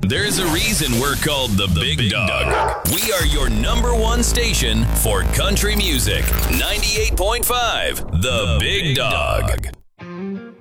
There's a reason we're called the Big Dog. We are your number one station for country music. 98.5, the Big Dog.